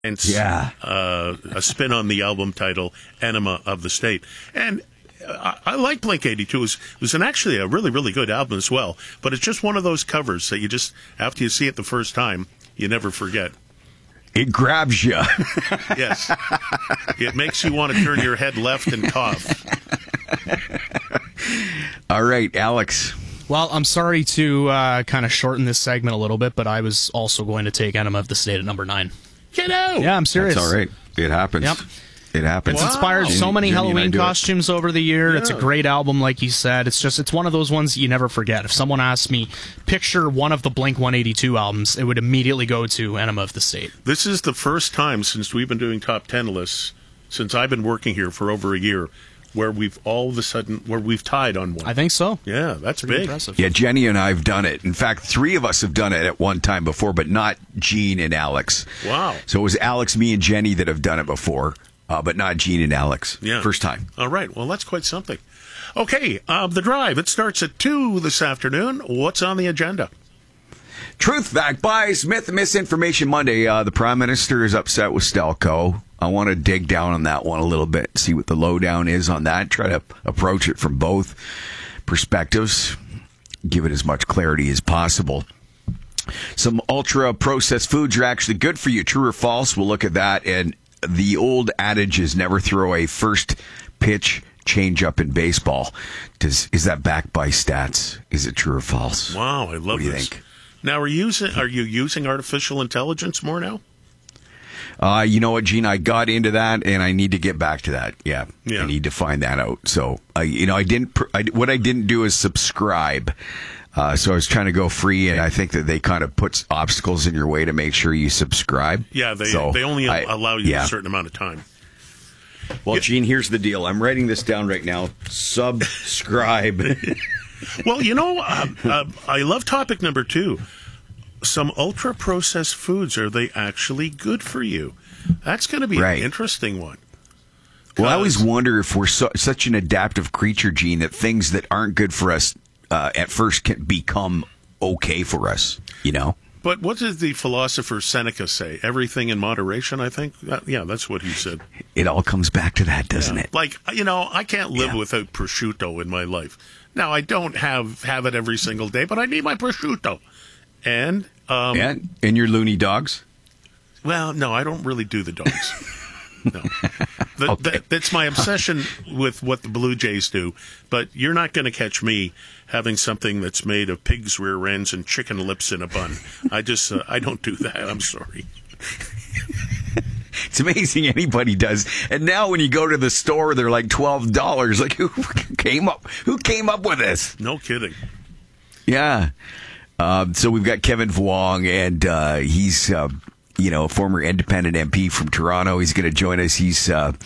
a spin on the album title Enema of the State. And I like Blink-182. It was actually a really, really good album as well. But it's just one of those covers that you just, after you see it the first time, you never forget. It grabs you. Yes. It makes you want to turn your head left and cough. All right, Alex. Well, I'm sorry to kind of shorten this segment a little bit, but I was also going to take Enema of the State at number 9. Kiddo! Yeah, I'm serious. That's all right. It happens. Yep. It happens. It's inspired so many Halloween costumes over the year. Yeah. It's a great album, like you said. It's one of those ones you never forget. If someone asks me, picture one of the Blink-182 albums, it would immediately go to Enema of the State. This is the first time since we've been doing top 10 lists, since I've been working here for over a year, where we've tied on one. I think so. Yeah, that's pretty big. impressive. Yeah, Jenny and I have done it. In fact, 3 of us have done it at one time before, but not Gene and Alex. Wow. So it was Alex, me, and Jenny that have done it before, but not Gene and Alex. Yeah. First time. All right. Well, that's quite something. Okay, The Drive. It starts at 2 this afternoon. What's on the agenda? Truth Fact by Smith Misinformation Monday. The Prime Minister is upset with Stelco. I want to dig down on that one a little bit, see what the lowdown is on that, try to approach it from both perspectives, give it as much clarity as possible. Some ultra-processed foods are actually good for you, true or false. We'll look at that. And the old adage is never throw a first pitch change-up in baseball. Is that backed by stats? Is it true or false? Wow, I love this. What do you think? Now, are you using artificial intelligence more now? You know what, Gene? I got into that, and I need to get back to that. Yeah. Yeah. I need to find that out. So, what I didn't do is subscribe. So I was trying to go free, and I think that they kind of put obstacles in your way to make sure you subscribe. Yeah, they only allow you a certain amount of time. Well, Gene, here's the deal. I'm writing this down right now. Subscribe. Well, I love topic number 2. Some ultra-processed foods, are they actually good for you? That's going to be an interesting one. Well, I always wonder if we're such an adaptive creature, Gene, that things that aren't good for us at first can become okay for us, But what did the philosopher Seneca say? Everything in moderation, I think? That's what he said. It all comes back to that, doesn't it? Like, I can't live without prosciutto in my life. Now, I don't have it every single day, but I need my prosciutto. And your loony dogs? Well, no, I don't really do the dogs. No. That's my obsession with what the Blue Jays do. But you're not going to catch me having something that's made of pig's rear ends and chicken lips in a bun. I don't do that. I'm sorry. It's amazing anybody does. And now when you go to the store, they're like $12. Like, who came up with this? No kidding. Yeah. So we've got Kevin Vuong, and he's a former independent MP from Toronto. He's going to join us. He's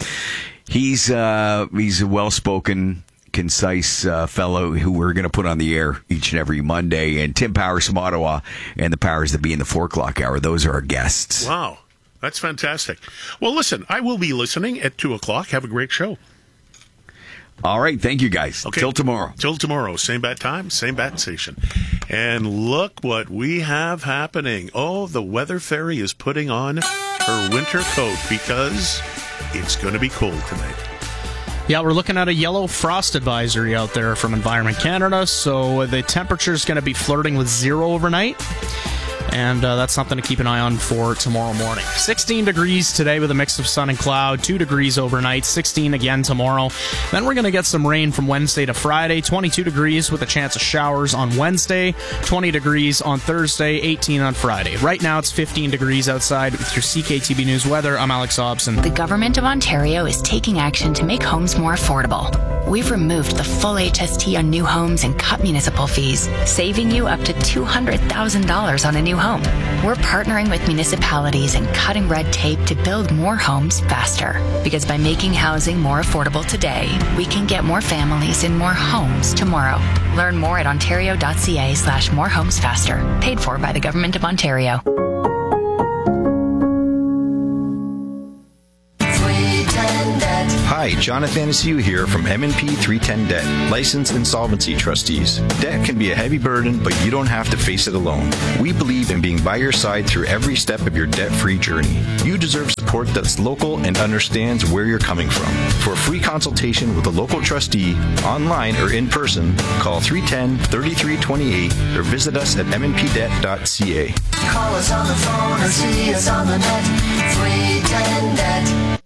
a well-spoken, concise fellow who we're going to put on the air each and every Monday. And Tim Powers from Ottawa and the Powers That Be in the 4 o'clock hour. Those are our guests. Wow. That's fantastic. Well, listen, I will be listening at 2 o'clock. Have a great show. All right. Thank you, guys. Okay. Till tomorrow. Till tomorrow. Same bat time, same bat station. And look what we have happening. Oh, the weather fairy is putting on her winter coat because it's going to be cold tonight. Yeah, we're looking at a yellow frost advisory out there from Environment Canada, so the temperature's going to be flirting with 0 overnight. And that's something to keep an eye on for tomorrow morning. 16 degrees today with a mix of sun and cloud. 2 degrees overnight. 16 again tomorrow. Then we're going to get some rain from Wednesday to Friday. 22 degrees with a chance of showers on Wednesday. 20 degrees on Thursday. 18 on Friday. Right now it's 15 degrees outside. With your CKTB News weather, I'm Alex Hobson. The Government of Ontario is taking action to make homes more affordable. We've removed the full HST on new homes and cut municipal fees, saving you up to $200,000 on a new home. We're partnering with municipalities and cutting red tape to build more homes faster. Because by making housing more affordable today, we can get more families in more homes tomorrow. Learn more at ontario.ca/morehomesfaster. Paid for by the Government of Ontario. Hi, Hi, Jonathan Anastasia here from M&P 310 Debt, licensed insolvency trustees. Debt can be a heavy burden, but you don't have to face it alone. We believe in being by your side through every step of your debt-free journey. You deserve support that's local and understands where you're coming from. For a free consultation with a local trustee, online or in person, call 310-3328 or visit us at mnpdebt.ca. Call us on the phone or see us on the net. 310 Debt.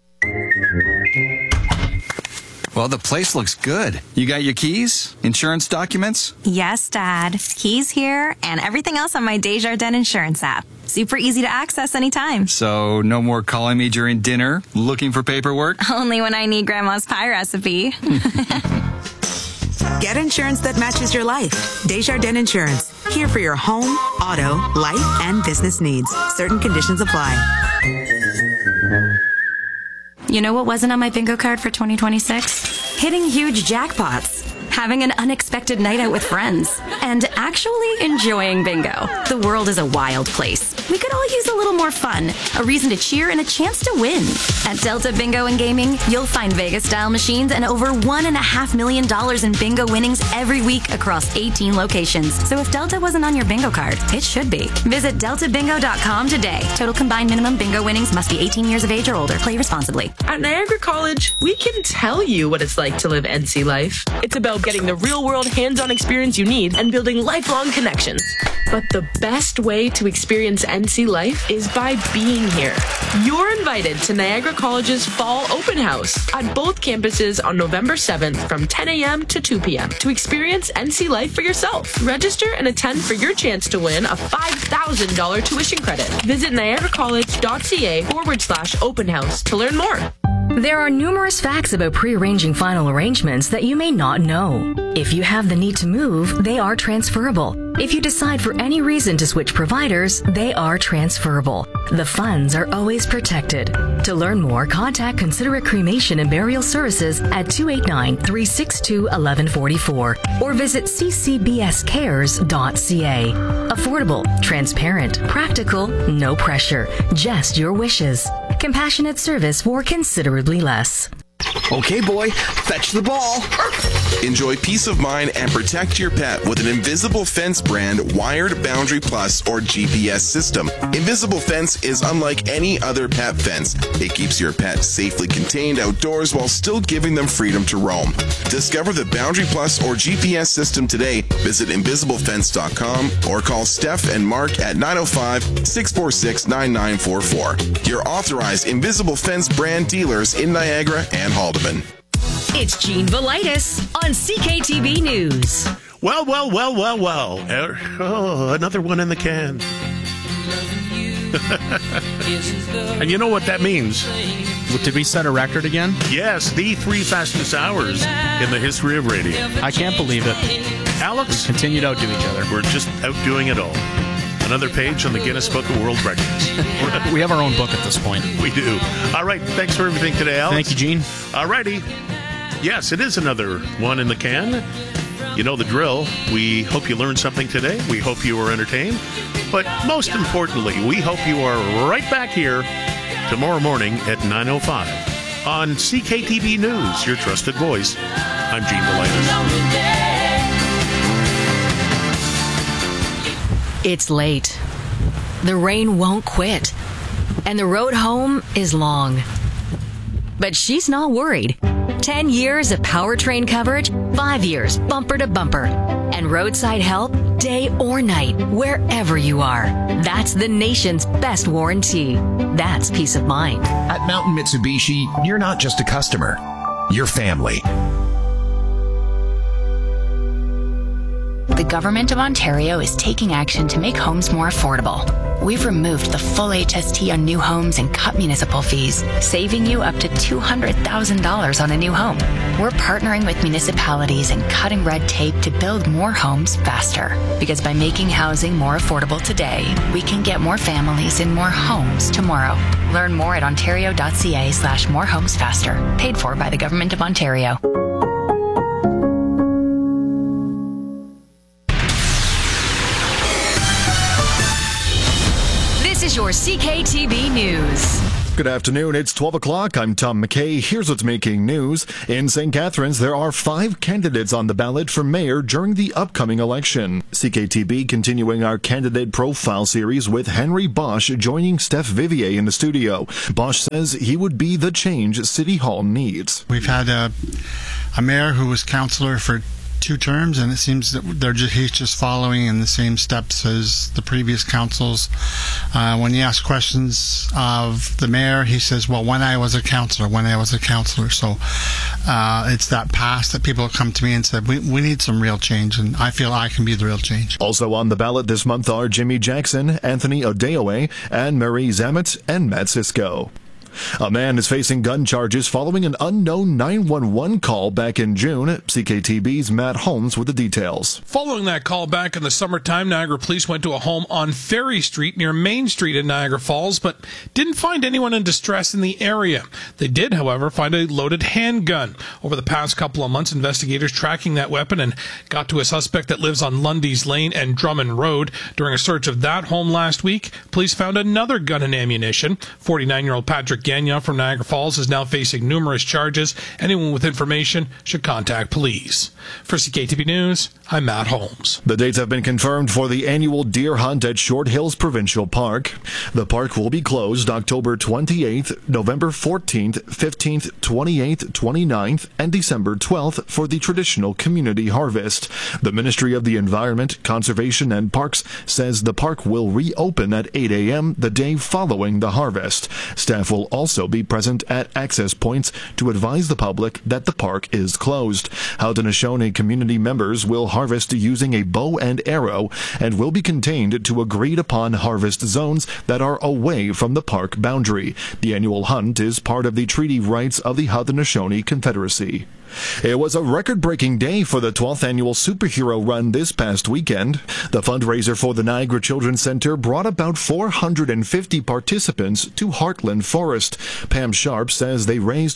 Well, the place looks good. You got your keys? Insurance documents? Yes, Dad. Keys here and everything else on my Desjardins Insurance app. Super easy to access anytime. So, no more calling me during dinner, looking for paperwork? Only when I need Grandma's pie recipe. Get insurance that matches your life. Desjardins Insurance. Here for your home, auto, life, and business needs. Certain conditions apply. You know what wasn't on my bingo card for 2026? Hitting huge jackpots, having an unexpected night out with friends, and actually enjoying bingo. The world is a wild place. We could all use a little more fun, a reason to cheer, and a chance to win. At Delta Bingo and Gaming, you'll find Vegas-style machines and over $1.5 million in bingo winnings every week across 18 locations. So if Delta wasn't on your bingo card, it should be. Visit deltabingo.com today. Total combined minimum bingo winnings must be 18 years of age or older. Play responsibly. At Niagara College, we can tell you what it's like to live NC life. It's about getting the real-world hands-on experience you need and building lifelong connections. But the best way to experience NC life is by being here. You're invited to Niagara College's Fall Open House at both campuses on November 7th from 10 a.m. to 2 p.m. to experience NC life for yourself. Register and attend for your chance to win a $5,000 tuition credit. Visit niagaracollege.ca/open house to learn more. There are numerous facts about pre-arranging final arrangements that you may not know. If you have the need to move, they are transferable. If you decide for any reason to switch providers, they are transferable. The funds are always protected. To learn more, contact Considerate Cremation and Burial Services at 289-362-1144 or visit ccbscares.ca. Affordable, transparent, practical, no pressure, just your wishes. Compassionate service for considerably less. Okay, boy, fetch the ball. Enjoy peace of mind and protect your pet with an Invisible Fence brand wired Boundary Plus or GPS system. Invisible Fence is unlike any other pet fence. It keeps your pet safely contained outdoors while still giving them freedom to roam. Discover the Boundary Plus or GPS system today. Visit invisiblefence.com or call Steph and Mark at 905-646-9944. Your authorized Invisible Fence brand dealers in Niagara and Haldeman. It's Gene Velitis on CKTB News. Well. Another one in the can. And you know what that means? Did we set a record again? Yes, the 3 fastest hours in the history of radio. I can't believe it. Alex? We continue to outdo each other. We're just outdoing it all. Another page on the Guinness Book of World Records. We have our own book at this point. We do. All right, thanks for everything today, Alex. Thank you, Gene. All righty. Yes, it is another one in the can. You know the drill. We hope you learned something today. We hope you were entertained. But most importantly, we hope you are right back here tomorrow morning at 9:05 on CKTB News, your trusted voice. I'm Gene Velitis. It's late. The rain won't quit. And the road home is long. But she's not worried. 10 years of powertrain coverage, 5 years bumper to bumper. And roadside help day or night, wherever you are. That's the nation's best warranty. That's peace of mind. At Mountain Mitsubishi, you're not just a customer. You're family. The Government of Ontario is taking action to make homes more affordable. We've removed the full HST on new homes and cut municipal fees, saving you up to $200,000 on a new home. We're partnering with municipalities and cutting red tape to build more homes faster. Because by making housing more affordable today, we can get more families in more homes tomorrow. Learn more at ontario.ca/morehomesfaster. Paid for by the Government of Ontario. This is your CKTB News. Good afternoon. It's 12 o'clock. I'm Tom McKay. Here's what's making news. In St. Catharines, there are 5 candidates on the ballot for mayor during the upcoming election. CKTB continuing our candidate profile series with Henry Bosch joining Steph Vivier in the studio. Bosch says he would be the change City Hall needs. We've had a mayor who was councillor for 2 terms, and it seems that he's just following in the same steps as the previous councils. When you ask questions of the mayor, he says, well, when I was a councillor. So it's that past that people have come to me and said, we need some real change, and I feel I can be the real change. Also on the ballot this month are Jimmy Jackson, Anthony Odeowe, Anne Marie Zamet, and Matt Sisko. A man is facing gun charges following an unknown 911 call back in June. CKTB's Matt Holmes with the details. Following that call back in the summertime, Niagara Police went to a home on Ferry Street near Main Street in Niagara Falls, but didn't find anyone in distress in the area. They did, however, find a loaded handgun. Over the past couple of months, investigators tracking that weapon and got to a suspect that lives on Lundy's Lane and Drummond Road. During a search of that home last week, police found another gun and ammunition. 49-year-old Patrick Gagnon from Niagara Falls is now facing numerous charges. Anyone with information should contact police. For CKTB News, I'm Matt Holmes. The dates have been confirmed for the annual deer hunt at Short Hills Provincial Park. The park will be closed October 28th, November 14th, 15th, 28th, 29th, and December 12th for the traditional community harvest. The Ministry of the Environment, Conservation and Parks says the park will reopen at 8 a.m. the day following the harvest. Staff will also be present at access points to advise the public that the park is closed. Haudenosaunee community members will harvest using a bow and arrow and will be contained to agreed upon harvest zones that are away from the park boundary. The annual hunt is part of the treaty rights of the Haudenosaunee Confederacy. It was a record-breaking day for the 12th annual Superhero Run this past weekend. The fundraiser for the Niagara Children's Center brought about 450 participants to Heartland Forest. Pam Sharp says they raised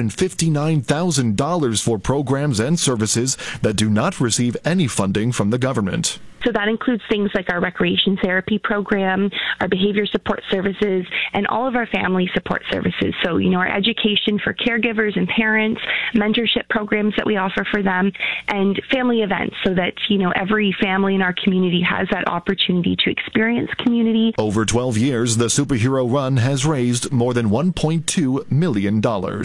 $159,000 for programs and services that do not receive any funding from the government. So that includes things like our recreation therapy program, our behavior support services, and all of our family support services. So, our education for caregivers and parents, mentorship programs that we offer for them, and family events so that, every family in our community has that opportunity to experience community. Over 12 years, the Superhero Run has raised more than $1.2 million.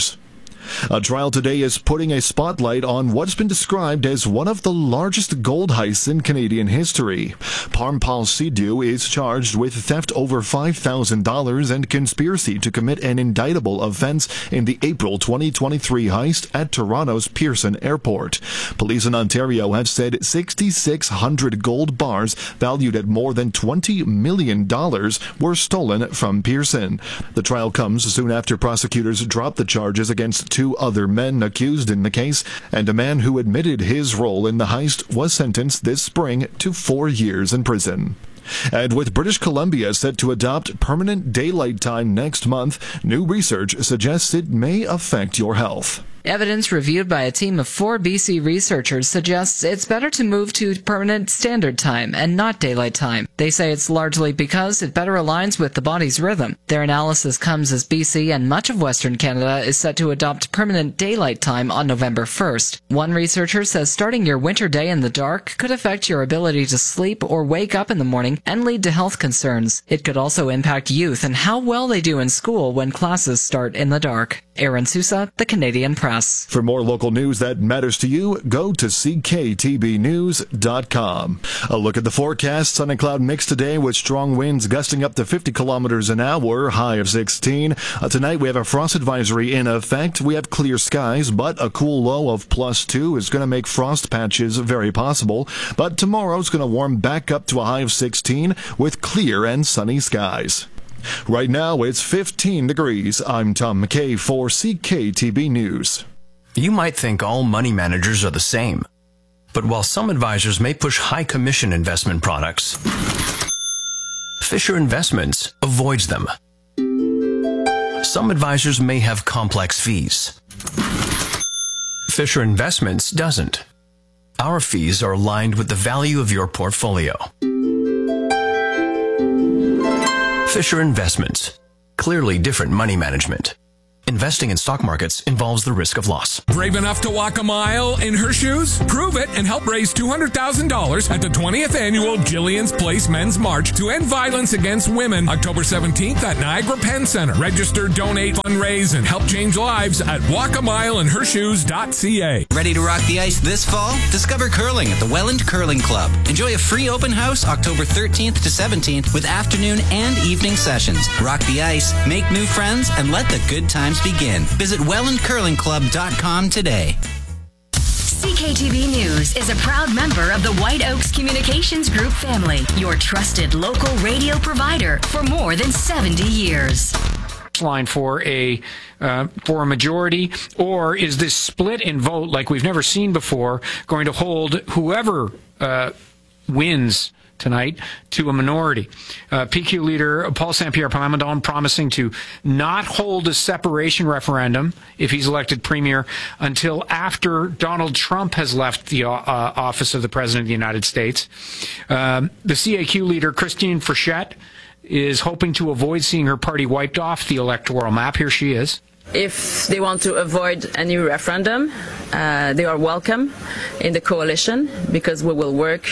A trial today is putting a spotlight on what's been described as one of the largest gold heists in Canadian history. Parmpal Sidhu is charged with theft over $5,000 and conspiracy to commit an indictable offense in the April 2023 heist at Toronto's Pearson Airport. Police in Ontario have said 6,600 gold bars valued at more than $20 million were stolen from Pearson. The trial comes soon after prosecutors dropped the charges against 2 other men accused in the case, and a man who admitted his role in the heist was sentenced this spring to 4 years in prison. And with British Columbia set to adopt permanent daylight time next month, new research suggests it may affect your health. Evidence reviewed by a team of 4 BC researchers suggests it's better to move to permanent standard time and not daylight time. They say it's largely because it better aligns with the body's rhythm. Their analysis comes as BC and much of Western Canada is set to adopt permanent daylight time on November 1st. One researcher says starting your winter day in the dark could affect your ability to sleep or wake up in the morning and lead to health concerns. It could also impact youth and how well they do in school when classes start in the dark. Aaron Sousa, The Canadian Press. For more local news that matters to you, go to cktbnews.com. A look at the forecast. Sun and cloud mix today with strong winds gusting up to 50 kilometers an hour, high of 16. Tonight we have a frost advisory in effect. We have clear skies, but a cool low of +2 is going to make frost patches very possible. But tomorrow's going to warm back up to a high of 16 with clear and sunny skies. Right now, it's 15 degrees. I'm Tom McKay for CKTB News. You might think all money managers are the same. But while some advisors may push high commission investment products, Fisher Investments avoids them. Some advisors may have complex fees. Fisher Investments doesn't. Our fees are aligned with the value of your portfolio. Fisher Investments. clearly different money management. Investing in stock markets involves the risk of loss. Brave enough to walk a mile in her shoes? Prove it and help raise $200,000 at the 20th annual Jillian's Place Men's March to end violence against women, October 17th at Niagara Penn Center. Register, donate, fundraise, and help change lives at walkamileinhershoes.ca. Ready to rock the ice this fall? Discover curling at the Welland Curling Club. Enjoy a free open house October 13th to 17th with afternoon and evening sessions. Rock the ice, make new friends, and let the good times begin. Visit wellandcurlingclub.com today. CKTV News is a proud member of the White Oaks Communications Group family, your trusted local radio provider for more than 70 years. Line for a majority, or is this split in vote like we've never seen before going to hold whoever wins tonight to a minority? PQ leader Paul Saint-Pierre Plamondon promising to not hold a separation referendum if he's elected premier until after Donald Trump has left the office of the President of the United States. The CAQ leader Christine Frechette is hoping to avoid seeing her party wiped off the electoral map. Here she is. If they want to avoid a new referendum, they are welcome in the coalition, because we will work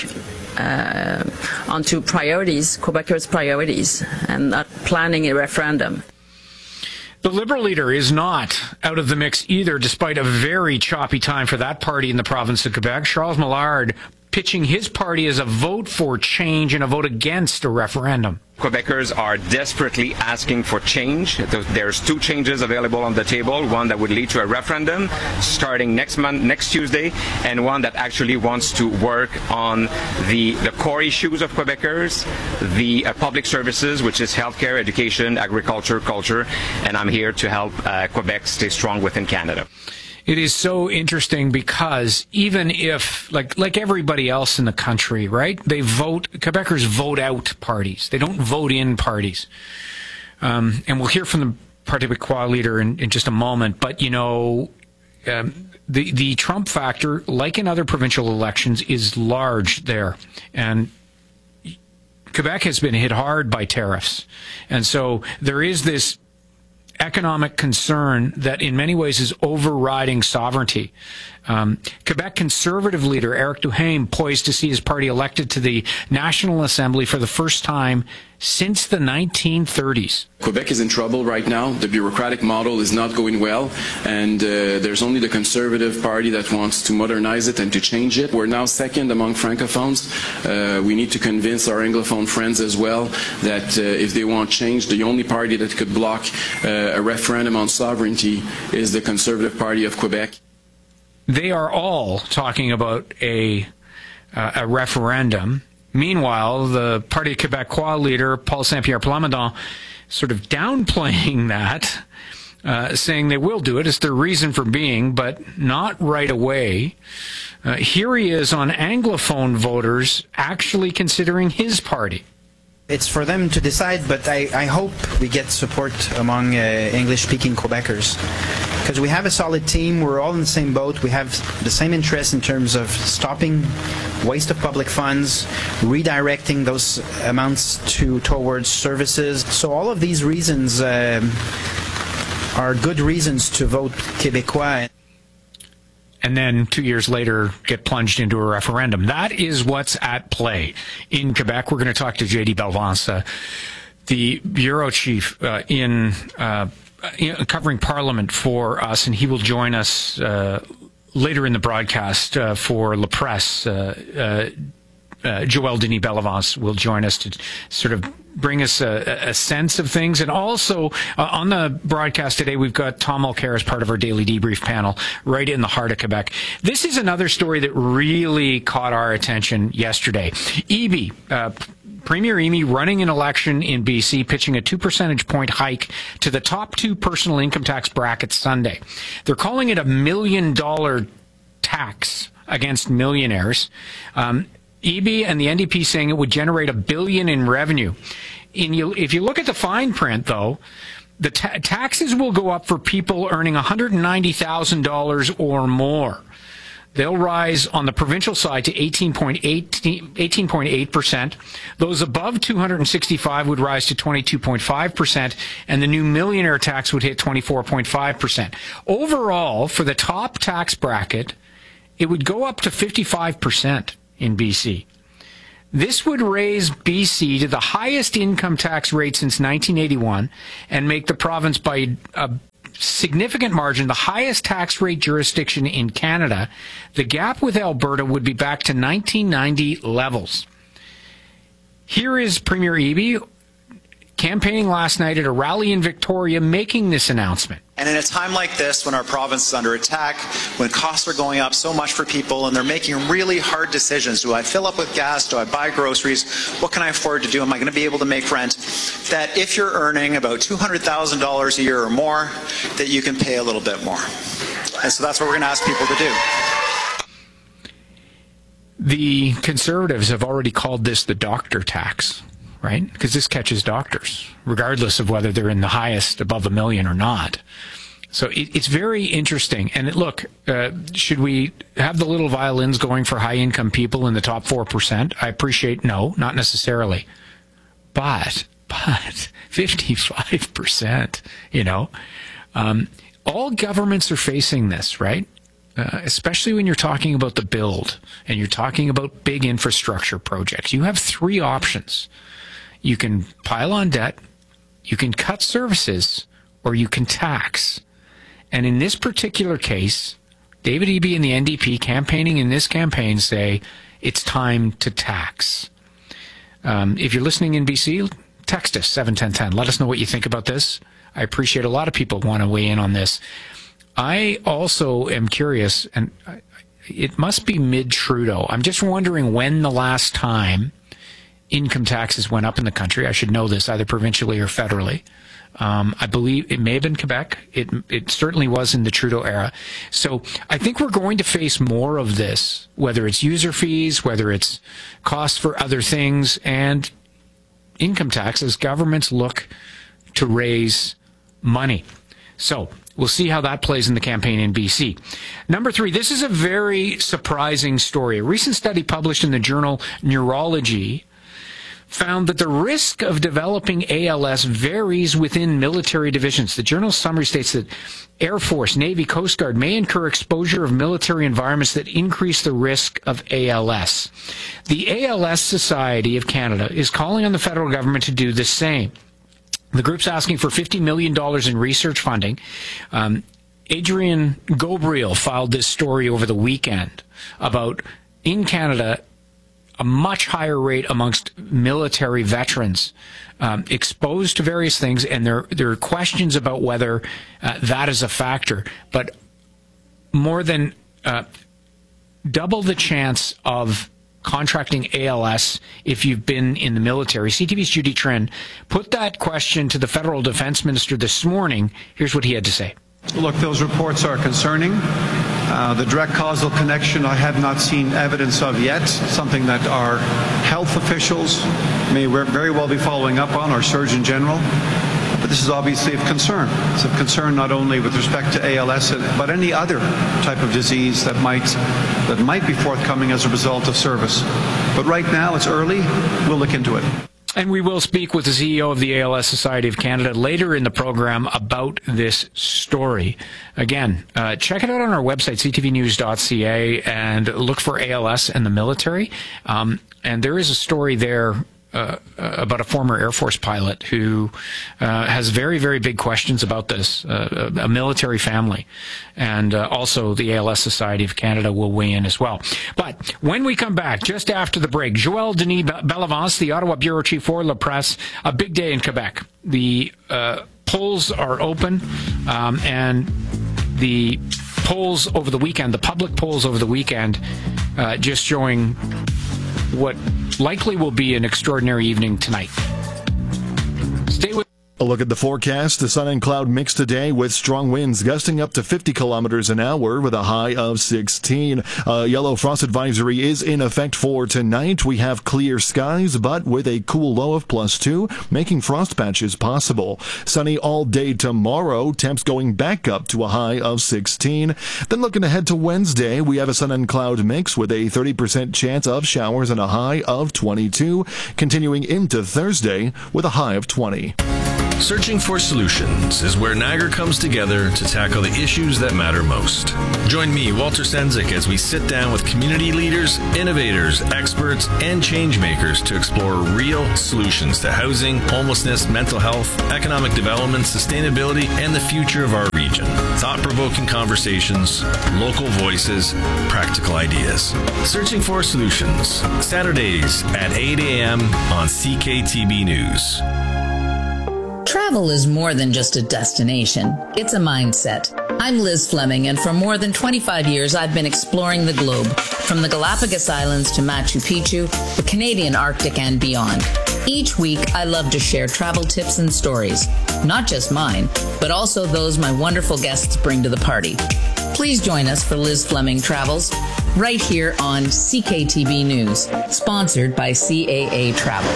onto priorities, Quebecers' priorities, and not planning a referendum. The Liberal leader is not out of the mix either, despite a very choppy time for that party in the province of Quebec. Charles Millard pitching his party as a vote for change and a vote against a referendum. Quebecers are desperately asking for change. There's two changes available on the table, one that would lead to a referendum starting next Tuesday, and one that actually wants to work on the core issues of Quebecers, the public services, which is healthcare, education, agriculture, culture, and I'm here to help Quebec stay strong within Canada. It is so interesting because even if, like everybody else in the country, right, Quebecers vote out parties. They don't vote in parties. And we'll hear from the Parti Québécois leader in just a moment. But, the Trump factor, like in other provincial elections, is large there. And Quebec has been hit hard by tariffs. And so there is this economic concern that in many ways is overriding sovereignty. Quebec Conservative leader Eric Duhaime poised to see his party elected to the National Assembly for the first time since the 1930s. Quebec is in trouble right now. The bureaucratic model is not going well, and there's only the Conservative Party that wants to modernize it and to change it. We're now second among Francophones. We need to convince our Anglophone friends as well that if they want change, the only party that could block a referendum on sovereignty is the Conservative Party of Quebec. They are all talking about a referendum. Meanwhile, the Parti Québécois leader, Paul Saint-Pierre Plamondon, sort of downplaying that, saying they will do it. It's their reason for being, but not right away. Here he is on Anglophone voters actually considering his party. It's for them to decide, but I hope we get support among English-speaking Quebecers. Because we have a solid team, we're all in the same boat, we have the same interest in terms of stopping waste of public funds, redirecting those amounts towards services. So all of these reasons are good reasons to vote Québécois. And then 2 years later get plunged into a referendum. That is what's at play in Quebec. We're going to talk to J.D. Belvance, the bureau chief covering Parliament for us, and he will join us later in the broadcast for La Presse. Joël Denis Bellavance will join us to sort of bring us a sense of things. And also on the broadcast today, we've got Tom Mulcair as part of our daily debrief panel right in the heart of Quebec. This is another story that really caught our attention yesterday. Eby, Premier Eby running an election in BC, pitching a 2 percentage point hike to the top two personal income tax brackets Sunday. They're calling it $1 million tax against millionaires. Eby and the NDP saying it would generate $1 billion in revenue. If you look at the fine print, though, the taxes will go up for people earning $190,000 or more. They'll rise on the provincial side to 18.8%. Those above 265 would rise to 22.5%, and the new millionaire tax would hit 24.5%. Overall, for the top tax bracket, it would go up to 55% in BC. This would raise BC to the highest income tax rate since 1981 and make the province by a significant margin the highest tax rate jurisdiction in Canada. The gap with Alberta would be back to 1990 levels. Here is Premier Eby campaigning last night at a rally in Victoria making this announcement. And in a time like this, when our province is under attack, when costs are going up so much for people and they're making really hard decisions, do I fill up with gas? Do I buy groceries? What can I afford to do? Am I going to be able to make rent? That if you're earning about $200,000 a year or more, that you can pay a little bit more. And so that's what we're going to ask people to do. The Conservatives have already called this the doctor tax, right? Because this catches doctors, regardless of whether they're in the highest above $1 million or not. So it's very interesting. And look, should we have the little violins going for high-income people in the top 4%? I appreciate no, not necessarily. But 55%, you know. All governments are facing this, right? Especially when you're talking about the build and you're talking about big infrastructure projects. You have three options. You can pile on debt, you can cut services, or you can tax. And in this particular case, David Eby and the NDP campaigning in this campaign say it's time to tax. If you're listening in BC, text us 71010. Let us know what you think about this. I appreciate a lot of people want to weigh in on this. I also am curious, and it must be mid-Trudeau. I'm just wondering when the last time income taxes went up in the country. I should know this, either provincially or federally. I believe it may have been Quebec. It certainly was in the Trudeau era. So I think we're going to face more of this, whether it's user fees, whether it's costs for other things, and income tax as governments look to raise money. So we'll see how that plays in the campaign in BC. Number 3, this is a very surprising story. A recent study published in the journal Neurology found that the risk of developing ALS varies within military divisions. The journal's summary states that Air Force, Navy, Coast Guard may incur exposure of military environments that increase the risk of ALS. The ALS Society of Canada is calling on the federal government to do the same. The group's asking for $50 million in research funding. Adrian Gobriel filed this story over the weekend about, in Canada, a much higher rate amongst military veterans exposed to various things, and there are questions about whether that is a factor. But more than double the chance of contracting ALS if you've been in the military. CTV's Judy Trinh put that question to the federal defense minister this morning. Here's what he had to say. Look, those reports are concerning. The direct causal connection I have not seen evidence of yet, something that our health officials may very well be following up on, our Surgeon General. But this is obviously of concern. It's of concern not only with respect to ALS, but any other type of disease that might be forthcoming as a result of service. But right now, it's early. We'll look into it. And we will speak with the CEO of the ALS Society of Canada later in the program about this story. Again, check it out on our website, ctvnews.ca, and look for ALS and the military. And there is a story there about a former Air Force pilot who has very, very big questions about this, a military family. And also the ALS Society of Canada will weigh in as well. But when we come back, just after the break, Joël Denis Bellavance, the Ottawa Bureau Chief for La Presse, a big day in Quebec. The polls are open, and the polls over the weekend, the public polls over the weekend, just showing what likely will be an extraordinary evening tonight. Stay with A look at the forecast. The sun and cloud mix today with strong winds gusting up to 50 kilometers an hour with a high of 16. A yellow frost advisory is in effect for tonight. We have clear skies, but with a cool low of +2, making frost patches possible. Sunny all day tomorrow. Temps going back up to a high of 16. Then looking ahead to Wednesday, we have a sun and cloud mix with a 30% chance of showers and a high of 22. Continuing into Thursday with a high of 20. Searching for Solutions is where Niagara comes together to tackle the issues that matter most. Join me, Walter Stenzik, as we sit down with community leaders, innovators, experts, and change makers to explore real solutions to housing, homelessness, mental health, economic development, sustainability, and the future of our region. Thought-provoking conversations, local voices, practical ideas. Searching for Solutions, Saturdays at 8 a.m. on CKTB News. Travel is more than just a destination. It's a mindset. I'm Liz Fleming, and for more than 25 years, I've been exploring the globe, from the Galapagos Islands to Machu Picchu, the Canadian Arctic, and beyond. Each week, I love to share travel tips and stories, not just mine, but also those my wonderful guests bring to the party. Please join us for Liz Fleming Travels, right here on CKTB News, sponsored by CAA Travel.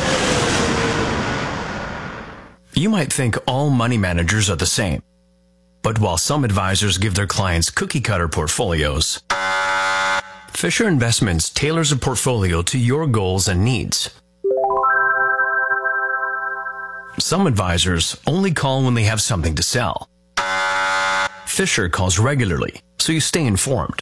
You might think all money managers are the same. But while some advisors give their clients cookie-cutter portfolios, Fisher Investments tailors a portfolio to your goals and needs. Some advisors only call when they have something to sell. Fisher calls regularly, so you stay informed.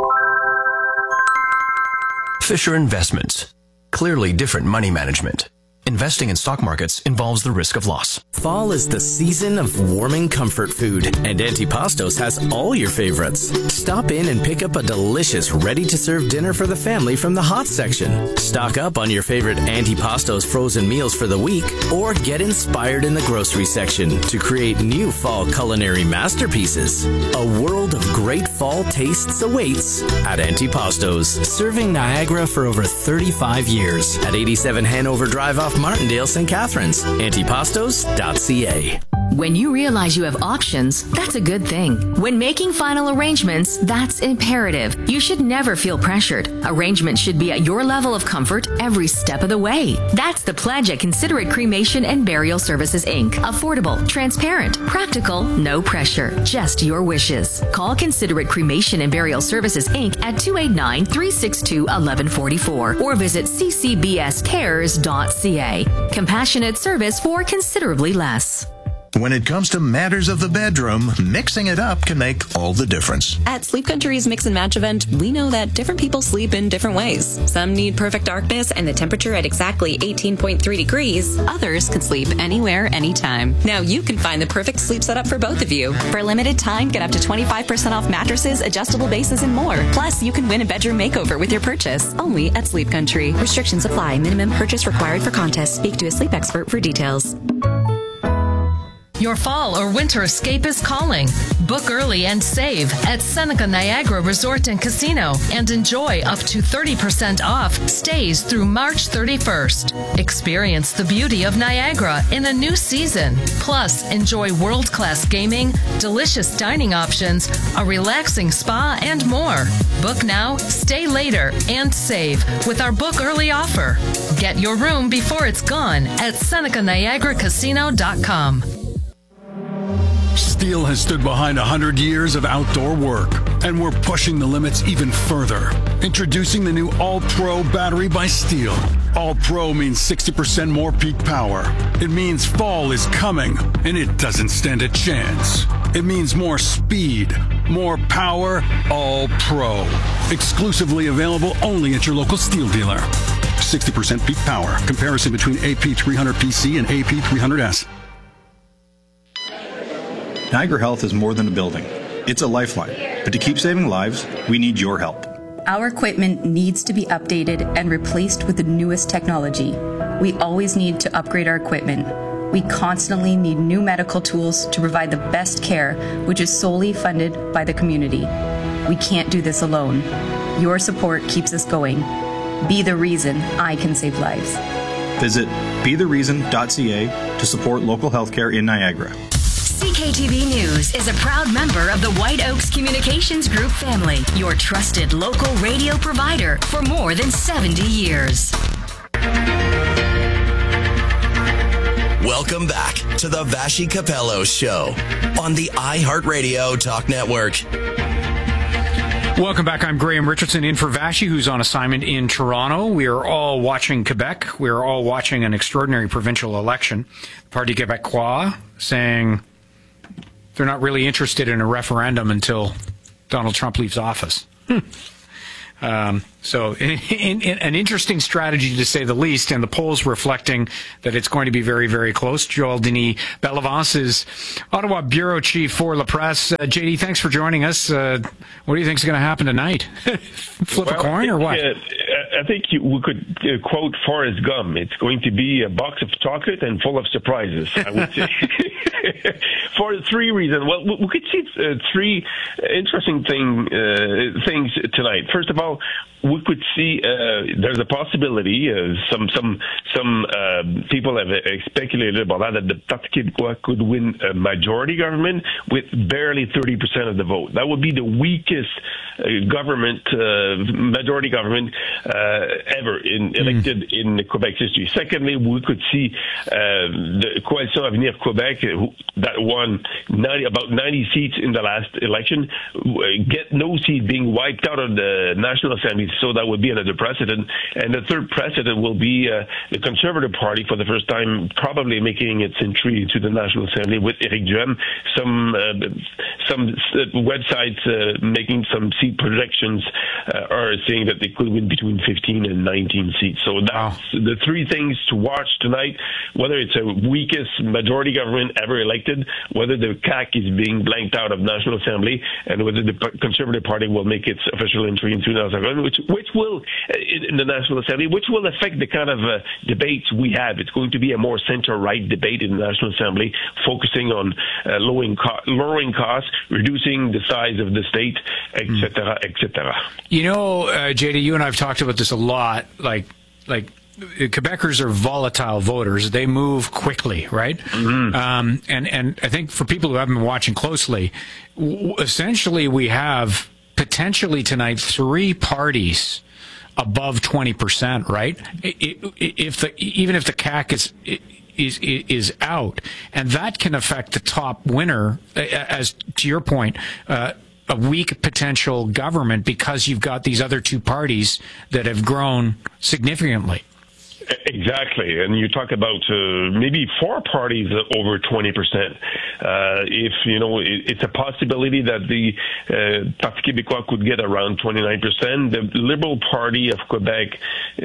Fisher Investments. Clearly different money management. Investing in stock markets involves the risk of loss. Fall is the season of warming comfort food, and Antipastos has all your favorites. Stop in and pick up a delicious, ready-to-serve dinner for the family from the hot section. Stock up on your favorite Antipastos frozen meals for the week, or get inspired in the grocery section to create new fall culinary masterpieces. A world of great fall tastes awaits at Antipastos, serving Niagara for over 35 years at 87 Hanover Drive off Martindale, St. Catharines. Antipastos.ca. When you realize you have options, that's a good thing. When making final arrangements, that's imperative. You should never feel pressured. Arrangements should be at your level of comfort every step of the way. That's the pledge at Considerate Cremation and Burial Services, Inc. Affordable, transparent, practical, no pressure, just your wishes. Call Considerate Cremation and Burial Services, Inc. at 289-362-1144 or visit ccbscares.ca. Compassionate service for considerably less. When it comes to matters of the bedroom, mixing it up can make all the difference. At Sleep Country's Mix and Match event, we know that different people sleep in different ways. Some need perfect darkness and the temperature at exactly 18.3 degrees. Others can sleep anywhere, anytime. Now you can find the perfect sleep setup for both of you. For a limited time, get up to 25% off mattresses, adjustable bases, and more. Plus, you can win a bedroom makeover with your purchase. Only at Sleep Country. Restrictions apply. Minimum purchase required for contest. Speak to a sleep expert for details. Your fall or winter escape is calling. Book early and save at Seneca Niagara Resort and Casino and enjoy up to 30% off stays through March 31st. Experience the beauty of Niagara in a new season. Plus, enjoy world-class gaming, delicious dining options, a relaxing spa, and more. Book now, stay later, and save with our book early offer. Get your room before it's gone at SenecaNiagaraCasino.com. Steel has stood behind 100 years of outdoor work, and we're pushing the limits even further. Introducing the new All-Pro battery by Steel. All-Pro means 60% more peak power. It means fall is coming, and it doesn't stand a chance. It means more speed, more power, All-Pro. Exclusively available only at your local Steel dealer. 60% peak power. Comparison between AP300PC and AP300S. Niagara Health is more than a building. It's a lifeline. But to keep saving lives, we need your help. Our equipment needs to be updated and replaced with the newest technology. We always need to upgrade our equipment. We constantly need new medical tools to provide the best care, which is solely funded by the community. We can't do this alone. Your support keeps us going. Be the reason I can save lives. Visit bethereason.ca to support local healthcare in Niagara. CKTV News is a proud member of the White Oaks Communications Group family, your trusted local radio provider for more than 70 years. Welcome back to the Vassy Capello Show on the iHeartRadio Talk Network. Welcome back. I'm Graham Richardson in for Vassy, who's on assignment in Toronto. We are all watching Quebec. We are all watching an extraordinary provincial election. Parti Québécois saying they're not really interested in a referendum until Donald Trump leaves office. So an interesting strategy to say the least, and the polls reflecting that it's going to be very, very close. Joel Denis Bellavance is Ottawa Bureau Chief for La Presse. JD, thanks for joining us. What do you think is going to happen tonight? Flip a coin or what? I think we could quote Forrest Gump. It's going to be a box of chocolate and full of surprises, I would say. For three reasons. Well, we could see three interesting things tonight. First of all, we could see there's a possibility. Some people have speculated about that the Parti Québécois could win a majority government with barely 30% of the vote. That would be the weakest majority government ever elected in Quebec's history. Secondly, we could see the Coalition Avenir Québec, that won about 90 seats in the last election, get no seat, being wiped out of the National Assembly. So that would be another precedent. And the third precedent will be the Conservative Party for the first time probably making its entry into the National Assembly with Éric Duhem. Some websites making some seat projections are saying that they could win between 15 and 19 seats. So that's the three things to watch tonight, whether it's a weakest majority government ever elected, whether the CAQ is being blanked out of National Assembly, and whether the Conservative Party will make its official entry in 2011, which will, in the National Assembly, which will affect the kind of debates we have. It's going to be a more center-right debate in the National Assembly, focusing on lowering costs, reducing the size of the state, etc., etc. You know, JD, you and I have talked about this a lot, like Quebecers are volatile voters. They move quickly, right? Mm-hmm. And I think for people who haven't been watching closely, essentially we have potentially tonight three parties above 20%, right? Even if the CAQ is out, and that can affect the top winner, as to your point, a weak potential government, because you've got these other two parties that have grown significantly. Exactly, and you talk about maybe four parties over 20%. If you know, it's a possibility that the Parti Québécois could get around 29%. The Liberal Party of Quebec,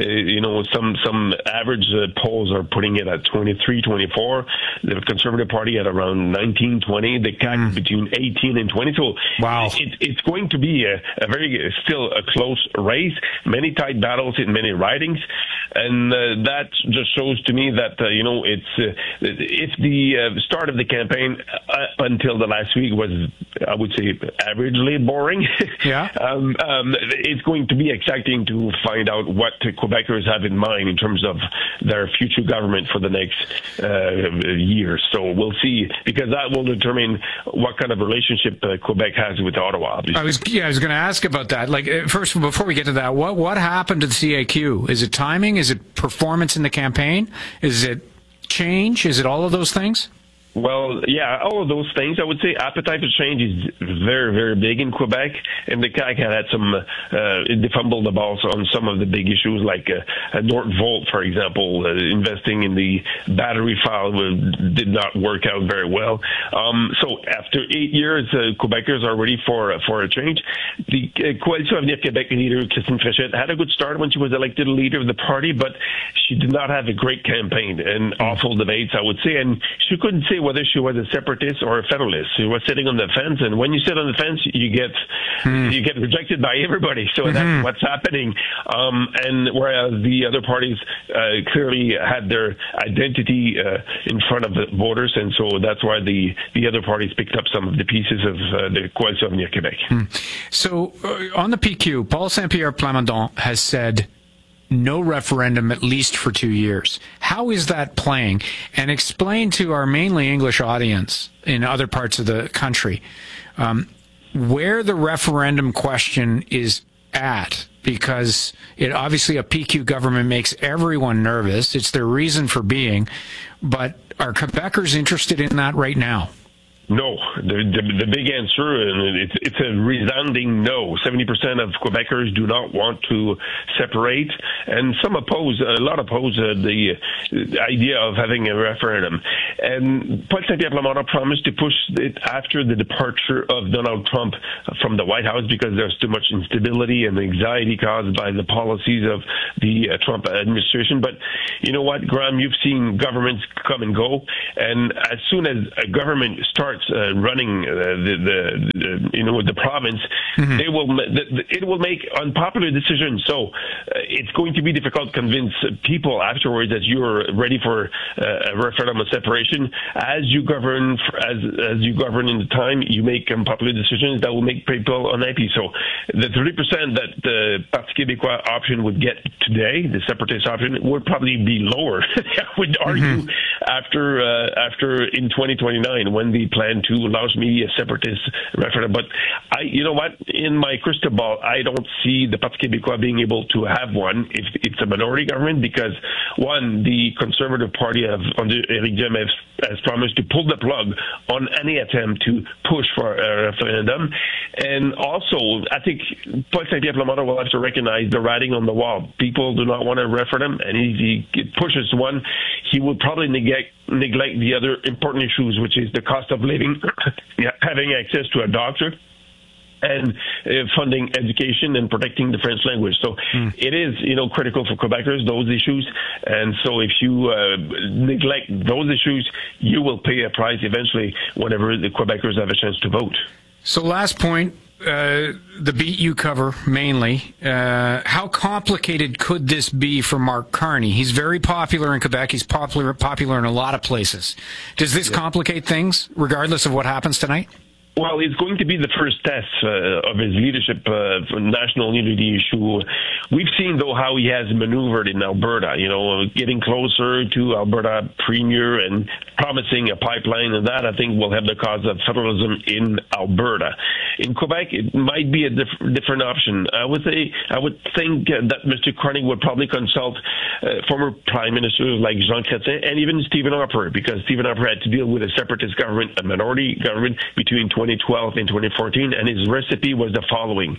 some average polls are putting it at 23, 24. The Conservative Party at around 19, 20. The CAQ between 18 and 20. So wow, it's going to be still a close race. Many tight battles in many ridings, and that just shows to me that it's if the start of the campaign until the last week was, I would say, averagely boring. Yeah. It's going to be exciting to find out what Quebecers have in mind in terms of their future government for the next year. So we'll see, because that will determine what kind of relationship Quebec has with Ottawa. Obviously. I was going to ask about that. Like, first, before we get to that, what happened to the CAQ? Is it timing? Is it performance in the campaign? Is it change? Is it all of those things? Well, yeah, all of those things. I would say appetite for change is very, very big in Quebec, and the CAQ had some, they fumbled the ball on some of the big issues, like Northvolt, for example, investing in the battery file did not work out very well. So after 8 years, Quebecers are ready for a change. The Coalition Avenir Québec leader, Christine Fréchette, had a good start when she was elected leader of the party, but she did not have a great campaign and awful debates, I would say, and she couldn't say whether she was a separatist or a federalist. She was sitting on the fence, and when you sit on the fence, you get rejected by everybody. So that's what's happening. And whereas the other parties clearly had their identity in front of the voters, and so that's why the other parties picked up some of the pieces of the Coalition Avenir Québec. So on the PQ, Paul Saint-Pierre Plamondon has said no referendum at least for 2 years. How is that playing? And explain to our mainly English audience in other parts of the country where the referendum question is at, because it obviously a PQ government makes everyone nervous. It's their reason for being. But are Quebecers interested in that right now? No. The big answer, and it's a resounding no. 70% of Quebecers do not want to separate, and a lot oppose the idea of having a referendum. And Paul Saint-Pierre Plamondon promised to push it after the departure of Donald Trump from the White House because there's too much instability and anxiety caused by the policies of the Trump administration. But you know what, Graham, you've seen governments come and go, and as soon as a government starts running the province, it will make unpopular decisions. So it's going to be difficult to convince people afterwards that you're ready for a referendum of separation. As you govern, as you govern in the time, you make unpopular decisions that will make people unhappy. So the 30% that the Parti Québécois option would get today, the separatist option, would probably be lower. I would argue after in 2029 when the plan to launch maybe a separatist referendum. But you know what? In my crystal ball, I don't see the Parti Québécois being able to have one if it's a minority government because, one, the Conservative Party under Éric Duhem has promised to pull the plug on any attempt to push for a referendum. And also, I think Paul Saint-Pierre Plamondon will have to recognize the writing on the wall. People do not want a referendum, and if he pushes one, he will probably neglect the other important issues, which is the cost of living, having access to a doctor, and funding education and protecting the French language. So it is, critical for Quebecers, those issues. And so if you neglect those issues, you will pay a price eventually whenever the Quebecers have a chance to vote. So last point, the beat you cover mainly. How complicated could this be for Mark Carney? He's very popular in Quebec. He's popular in a lot of places. Does this complicate things, regardless of what happens tonight? Well, it's going to be the first test of his leadership for national unity issue. We've seen, though, how he has maneuvered in Alberta, getting closer to Alberta Premier and promising a pipeline, and that, I think, will have the cause of federalism in Alberta. In Quebec, it might be a different option. I would think that Mr. Carney would probably consult former prime ministers like Jean Chrétien and even Stephen Harper, because Stephen Harper had to deal with a separatist government, a minority government, between 2012 and 2014, and his recipe was the following.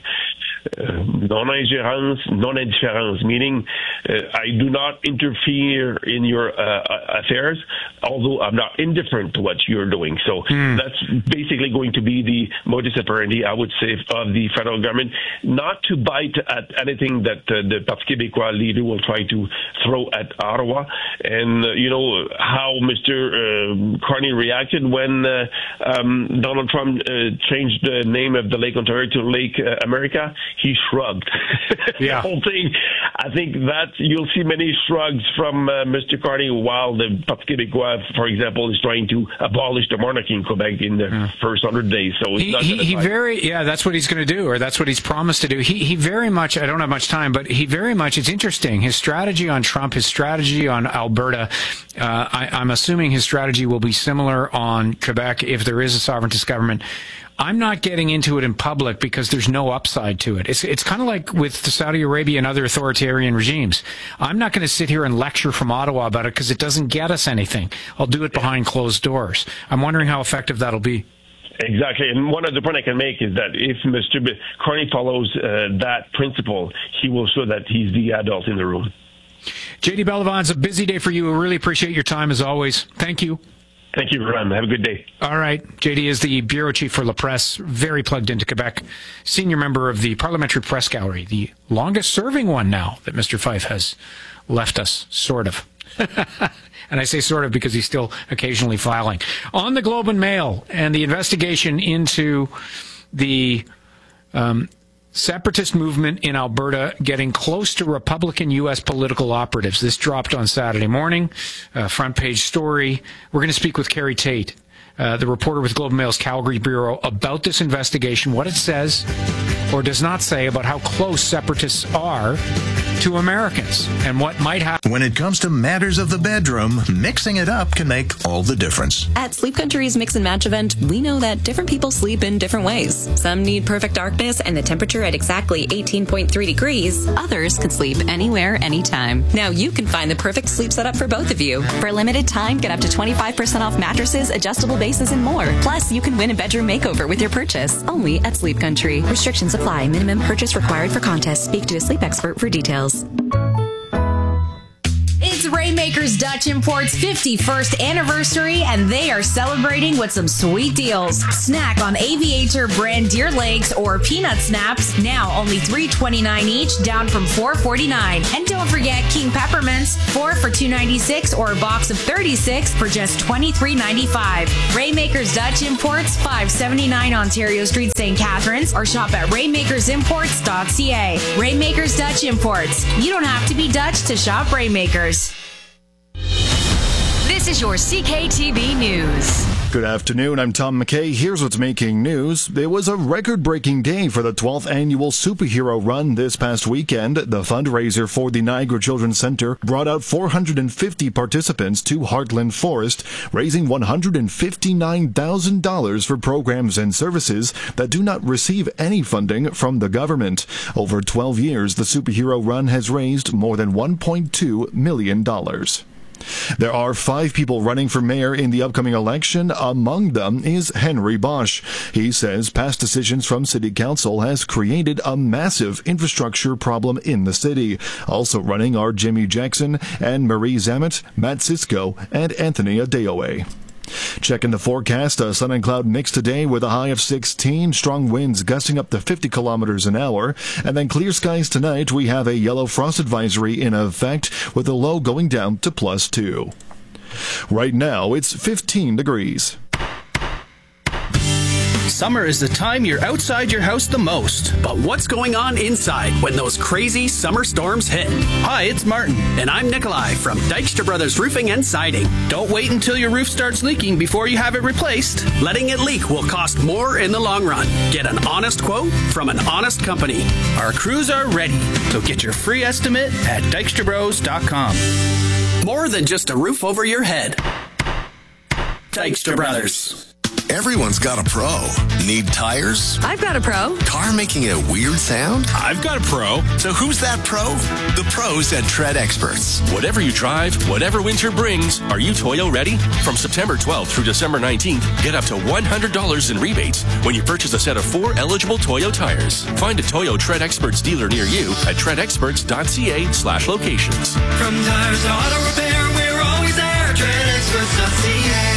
Non-ingérence, non-indifference, meaning I do not interfere in your affairs, although I'm not indifferent to what you're doing. So that's basically going to be the modus operandi, I would say, of the federal government, not to bite at anything that the Parti Québécois leader will try to throw at Ottawa. And, how Mr. Carney reacted when Donald Trump changed the name of the Lake Ontario to Lake America. He shrugged. The whole thing. I think that you'll see many shrugs from Mr. Carney while the Parti Québécois, for example, is trying to abolish the monarchy in Quebec in the first 100 days. So it's that's what he's going to do, or that's what he's promised to do. He very much, I don't have much time, but he very much, it's interesting, his strategy on Trump, his strategy on Alberta, I'm assuming his strategy will be similar on Quebec if there is a sovereigntist government. I'm not getting into it in public because there's no upside to it. It's kind of like with Saudi Arabia and other authoritarian regimes. I'm not going to sit here and lecture from Ottawa about it because it doesn't get us anything. I'll do it behind closed doors. I'm wondering how effective that'll be. Exactly. And one other point I can make is that if Mr. Carney follows that principle, he will show that he's the adult in the room. J.D. Bellavon, it's a busy day for you. I really appreciate your time as always. Thank you. Thank you, Ron. Have a good day. All right. JD is the bureau chief for La Presse, very plugged into Quebec, senior member of the Parliamentary Press Gallery, the longest serving one now that Mr. Fife has left us, sort of. And I say sort of because he's still occasionally filing. On the Globe and Mail and the investigation into the separatist movement in Alberta getting close to Republican U.S. political operatives. This dropped on Saturday morning, front page story. We're going to speak with Carrie Tate, the reporter with Globe and Mail's Calgary Bureau, about this investigation, what it says, or does not say about how close separatists are to Americans and what might happen. When it comes to matters of the bedroom, mixing it up can make all the difference. At Sleep Country's Mix and Match event, we know that different people sleep in different ways. Some need perfect darkness and the temperature at exactly 18.3 degrees. Others can sleep anywhere, anytime. Now you can find the perfect sleep setup for both of you. For a limited time, get up to 25% off mattresses, adjustable bases, and more. Plus, you can win a bedroom makeover with your purchase. Only at Sleep Country. Restrictions apply. Minimum purchase required for contest. Speak to a sleep expert for details. It's Rainmakers Dutch Import's 51st anniversary, and they are celebrating with some sweet deals. Snack on Aviator brand deer legs or peanut snaps, now only $3.29 each, down from $4.49. And don't forget King Peppermints, 4 for $2.96 or a box of 36 for just $23.95. Rainmakers Dutch Imports, 579 Ontario Street, St. Catharines, or shop at rainmakersimports.ca. Rainmakers Dutch Imports. You don't have to be Dutch to shop Rainmakers. This is your CKTB News. Good afternoon, I'm Tom McKay. Here's what's making news. It was a record-breaking day for the 12th annual Superhero Run this past weekend. The fundraiser for the Niagara Children's Centre brought out 450 participants to Heartland Forest, raising $159,000 for programs and services that do not receive any funding from the government. Over 12 years, the Superhero Run has raised more than $1.2 million. There are 5 people running for mayor in the upcoming election. Among them is Henry Bosch. He says past decisions from city council has created a massive infrastructure problem in the city. Also running are Jimmy Jackson and Marie Zamet, Matt Cisco, and Anthony Adeoye. Checking the forecast, a sun and cloud mix today with a high of 16, strong winds gusting up to 50 kilometers an hour, and then clear skies tonight. We have a yellow frost advisory in effect with the low going down to +2. Right now, it's 15 degrees. Summer is the time you're outside your house the most. But what's going on inside when those crazy summer storms hit? Hi, it's Martin. And I'm Nikolai from Dykstra Brothers Roofing and Siding. Don't wait until your roof starts leaking before you have it replaced. Letting it leak will cost more in the long run. Get an honest quote from an honest company. Our crews are ready, so get your free estimate at dykstrabros.com. More than just a roof over your head. Dykstra Brothers. Everyone's got a pro. Need tires? I've got a pro. Car making a weird sound? I've got a pro. So who's that pro? The pros at Tread Experts. Whatever you drive, whatever winter brings, are you Toyo ready? From September 12th through December 19th, get up to $100 in rebates when you purchase a set of 4 eligible Toyo tires. Find a Toyo Tread Experts dealer near you at treadexperts.ca/locations. From tires to auto repair, we're always there. treadexperts.ca.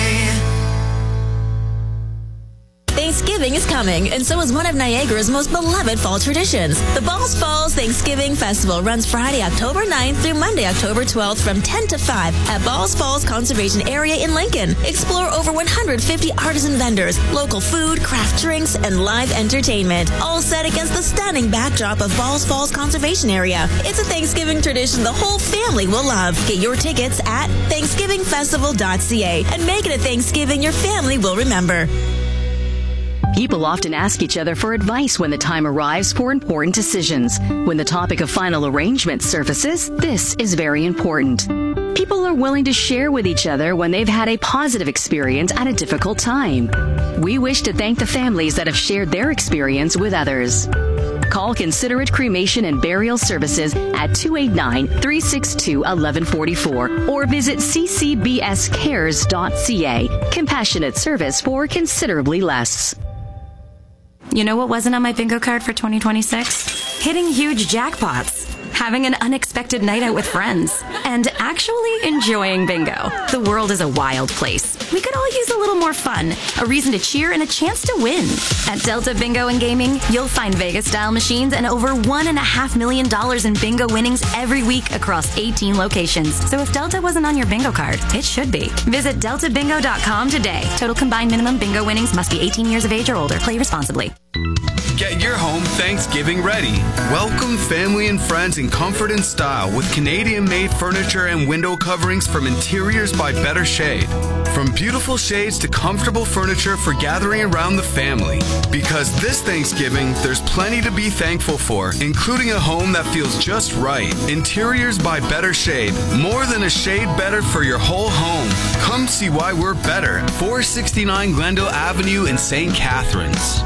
Thanksgiving is coming, and so is one of Niagara's most beloved fall traditions. The Balls Falls Thanksgiving Festival runs Friday, October 9th through Monday, October 12th from 10 to 5 at Balls Falls Conservation Area in Lincoln. Explore over 150 artisan vendors, local food, craft drinks, and live entertainment, all set against the stunning backdrop of Balls Falls Conservation Area. It's a Thanksgiving tradition the whole family will love. Get your tickets at thanksgivingfestival.ca and make it a Thanksgiving your family will remember. People often ask each other for advice when the time arrives for important decisions. When the topic of final arrangement surfaces, this is very important. People are willing to share with each other when they've had a positive experience at a difficult time. We wish to thank the families that have shared their experience with others. Call Considerate Cremation and Burial Services at 289-362-1144 or visit ccbscares.ca. Compassionate service for considerably less. You know what wasn't on my bingo card for 2026? Hitting huge jackpots, having an unexpected night out with friends, and actually enjoying bingo. The world is a wild place. We could all use a little more fun, a reason to cheer, and a chance to win. At Delta Bingo and Gaming, you'll find Vegas-style machines and over $1.5 million in bingo winnings every week across 18 locations. So if Delta wasn't on your bingo card, it should be. Visit deltabingo.com today. Total combined minimum bingo winnings must be 18 years of age or older. Play responsibly. Get your home Thanksgiving ready. Welcome family and friends in comfort and style with Canadian-made furniture and window coverings from Interiors by Better Shade. From beautiful shades to comfortable furniture for gathering around the family. Because this Thanksgiving, there's plenty to be thankful for, including a home that feels just right. Interiors by Better Shade. More than a shade better for your whole home. Come see why we're better. 469 Glendale Avenue in St. Catharines.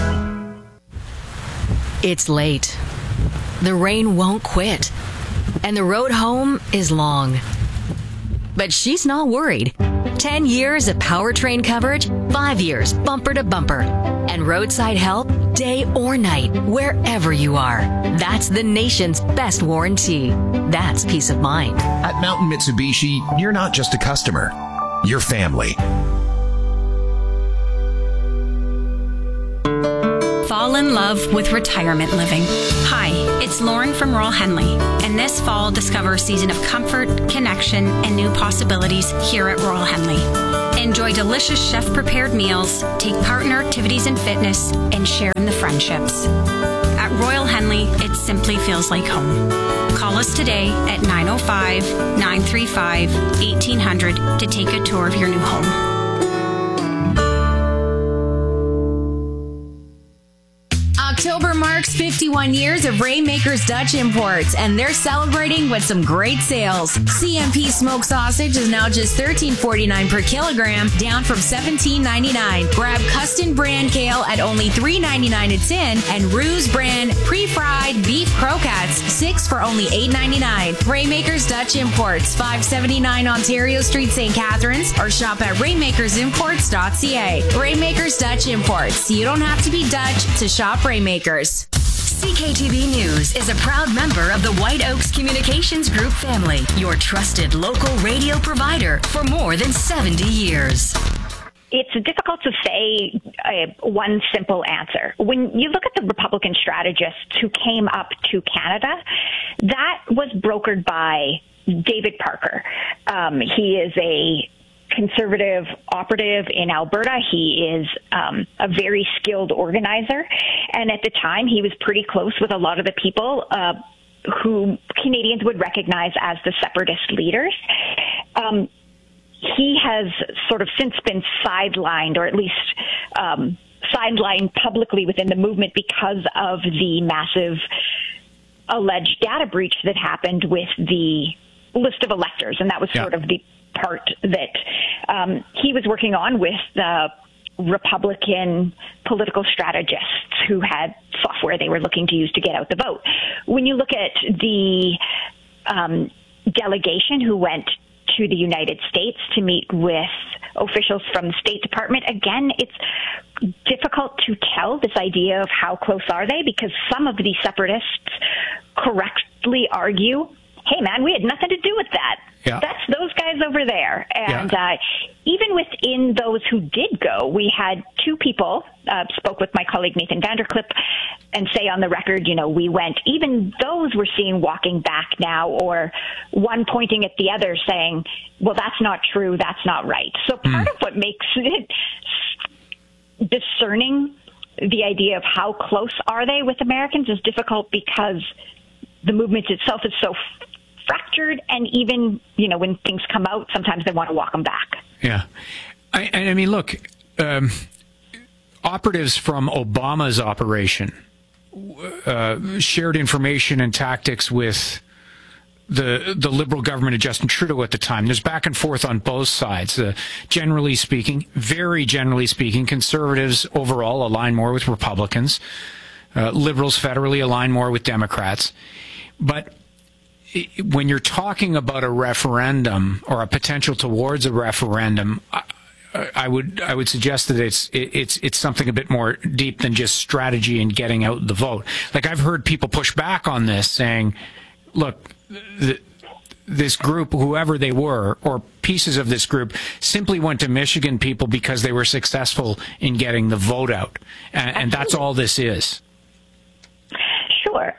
It's late. The rain won't quit. And the road home is long. But she's not worried. 10 years of powertrain coverage, 5 years bumper to bumper. And roadside help day or night, wherever you are. That's the nation's best warranty. That's peace of mind. At Mountain Mitsubishi, you're not just a customer. You're family. Fall in love with retirement living. Hi, it's Lauren from Royal Henley, and this fall discover a season of comfort, connection, and new possibilities here at Royal Henley. Enjoy delicious chef-prepared meals, take part in our activities and fitness, and share in the friendships. At Royal Henley, it simply feels like home. Call us today at 905-935-1800 to take a tour of your new home. October marks 51 years of Rainmakers Dutch Imports, and they're celebrating with some great sales. CMP smoked sausage is now just $13.49 per kilogram, down from $17.99. Grab Custom brand kale at only $3.99 a tin, and Ruse brand pre-fried beef croquettes, 6 for only $8.99. Rainmakers Dutch Imports, 579 Ontario Street, St. Catharines, or shop at rainmakersimports.ca. Rainmakers Dutch Imports. You don't have to be Dutch to shop Rainmakers. CKTV News is a proud member of the White Oaks Communications Group family, your trusted local radio provider for more than 70 years. It's difficult to say one simple answer. When you look at the Republican strategists who came up to Canada, that was brokered by David Parker. He is a conservative operative in Alberta. He is a very skilled organizer. And at the time, he was pretty close with a lot of the people who Canadians would recognize as the separatist leaders. He has sort of since been sidelined, or at least sidelined publicly within the movement because of the massive alleged data breach that happened with the list of electors. And that was sort of the part that he was working on with the Republican political strategists who had software they were looking to use to get out the vote. When you look at the delegation who went to the United States to meet with officials from the State Department, again, it's difficult to tell this idea of how close are they, because some of the separatists correctly argue, hey, man, we had nothing to do with that. Yeah. That's those guys over there. And even within those who did go, we had two people, spoke with my colleague Nathan Vanderclip, and say on the record, you know, we went, even those we're seeing walking back now, or one pointing at the other saying, well, that's not true, that's not right. So part of what makes it discerning the idea of how close are they with Americans is difficult, because the movement itself is so fractured, and even, you know, when things come out, sometimes they want to walk them back. Yeah. I mean, look, operatives from Obama's operation shared information and tactics with the Liberal government of Justin Trudeau at the time. There's back and forth on both sides. Generally speaking, very generally speaking, conservatives overall align more with Republicans. Liberals federally align more with Democrats. But when you're talking about a referendum or a potential towards a referendum, I would suggest that it's something a bit more deep than just strategy and getting out the vote. Like, I've heard people push back on this, saying, look, this group, whoever they were, or pieces of this group, simply went to Michigan people because they were successful in getting the vote out. And that's all this is. Sure.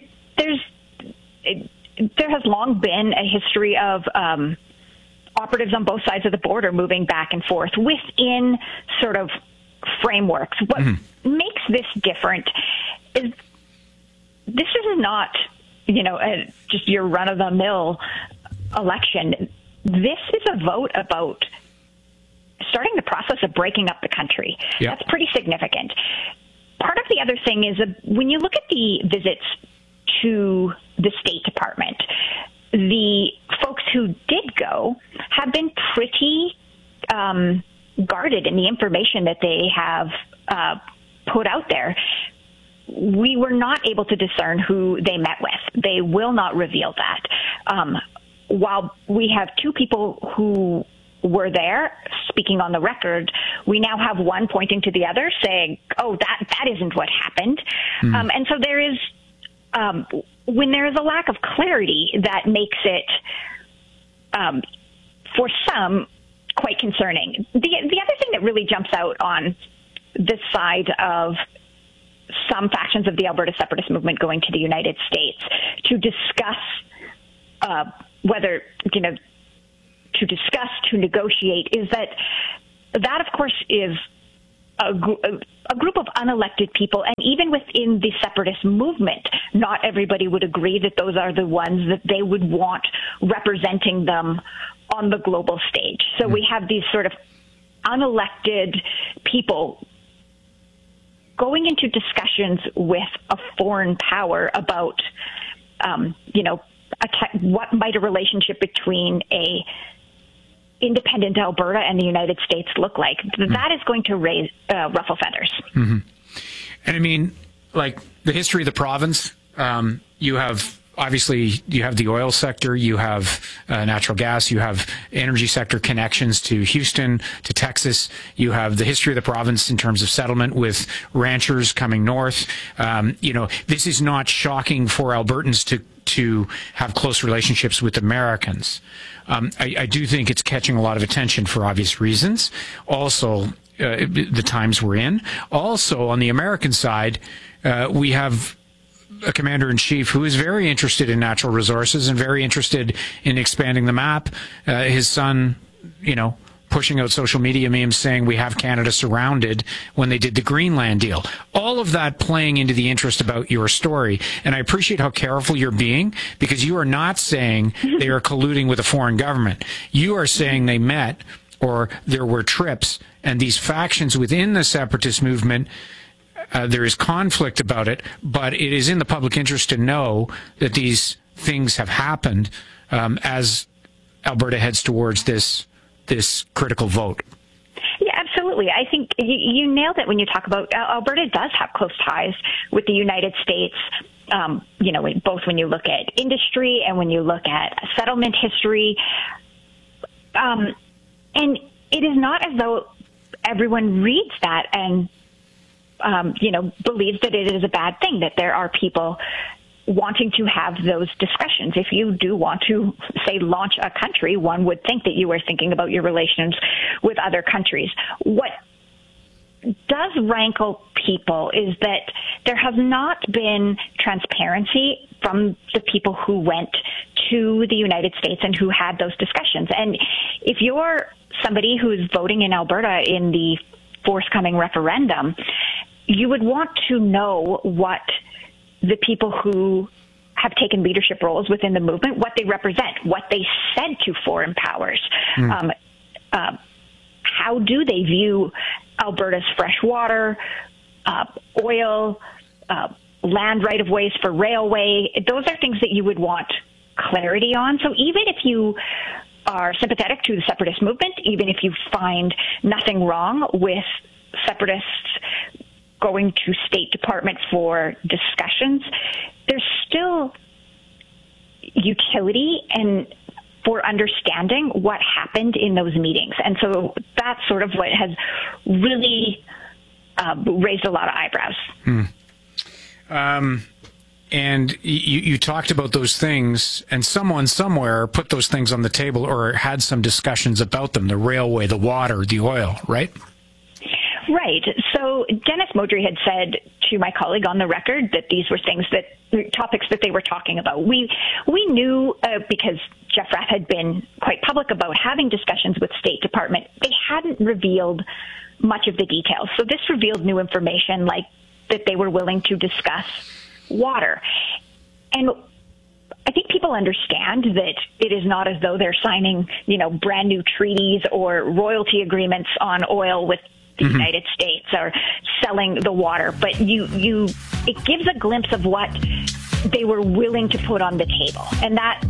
There has long been a history of operatives on both sides of the border moving back and forth within sort of frameworks. What makes this different is this is not, you know, just your run-of-the-mill election. This is a vote about starting the process of breaking up the country. Yeah. That's pretty significant. Part of the other thing is when you look at the visits to the State Department, the folks who did go have been pretty guarded in the information that they have put out there. We were not able to discern who they met with. They will not reveal that. While we have two people who were there speaking on the record, we now have one pointing to the other saying, oh, that isn't what happened. And so there is, when there is a lack of clarity, that makes it, for some, quite concerning. The other thing that really jumps out on this side of some factions of the Alberta separatist movement going to the United States to discuss to negotiate, is that, of course, is a group of unelected people, and even within the separatist movement, not everybody would agree that those are the ones that they would want representing them on the global stage. So we have these sort of unelected people going into discussions with a foreign power about, what might a relationship between a independent Alberta and the United States look like. That is going to ruffle feathers. Mm-hmm. And I mean, like the history of the province, you have the oil sector, you have natural gas, you have energy sector connections to Houston, to Texas. You have the history of the province in terms of settlement with ranchers coming north. This is not shocking for Albertans to have close relationships with Americans. I do think it's catching a lot of attention for obvious reasons. Also, the times we're in. Also, on the American side, we have a commander-in-chief who is very interested in natural resources and very interested in expanding the map. His son, pushing out social media memes saying we have Canada surrounded when they did the Greenland deal. All of that playing into the interest about your story. And I appreciate how careful you're being, because you are not saying they are colluding with a foreign government. You are saying they met, or there were trips, and these factions within the separatist movement, there is conflict about it, but it is in the public interest to know that these things have happened as Alberta heads towards this critical vote. Yeah, absolutely. I think you nailed it when you talk about Alberta does have close ties with the United States, both when you look at industry and when you look at settlement history. And it is not as though everyone reads that and believes that it is a bad thing, that there are people wanting to have those discussions. If you do want to, say, launch a country, one would think that you are thinking about your relations with other countries. What does rankle people is that there has not been transparency from the people who went to the United States and who had those discussions. And if you're somebody who's voting in Alberta in the forthcoming referendum, you would want to know what the people who have taken leadership roles within the movement, what they represent, what they said to foreign powers. How do they view Alberta's fresh water, oil, land right-of-ways for railway? Those are things that you would want clarity on. So even if you are sympathetic to the separatist movement, even if you find nothing wrong with separatists going to State Department for discussions, there's still utility and for understanding what happened in those meetings. And so that's sort of what has really raised a lot of eyebrows. And you talked about those things, and someone somewhere put those things on the table or had some discussions about them, the railway, the water, the oil, right? Right. So Dennis Modry had said to my colleague on the record that these were topics that they were talking about. We knew because Jeff Rath had been quite public about having discussions with State Department. They hadn't revealed much of the details. So this revealed new information, like that they were willing to discuss water. And I think people understand that it is not as though they're signing, brand new treaties or royalty agreements on oil with the United States or selling the water, but it gives a glimpse of what they were willing to put on the table, and that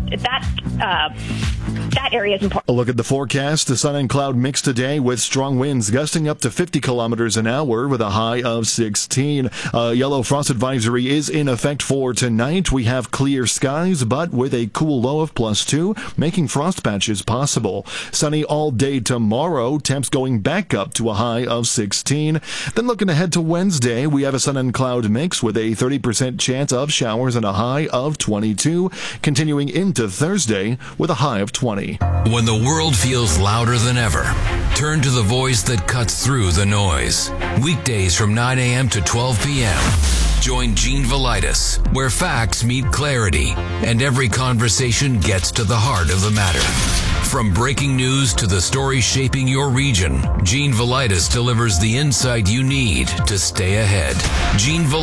area is important. A look at the forecast. The sun and cloud mix today with strong winds gusting up to 50 kilometers an hour with a high of 16. Yellow frost advisory is in effect for tonight. We have clear skies, but with a cool low of +2, making frost patches possible. Sunny all day tomorrow. Temps going back up to a high of 16. Then looking ahead to Wednesday, we have a sun and cloud mix with a 30% chance of showers and a high of 22. Continuing into Thursday with a high of 20. When the world feels louder than ever, turn to the voice that cuts through the noise. Weekdays from 9 a.m. to 12 p.m. Join Gene Velitis, where facts meet clarity and every conversation gets to the heart of the matter. From breaking news to the stories shaping your region, Gene Velitis delivers the insight you need to stay ahead. Gene Velitis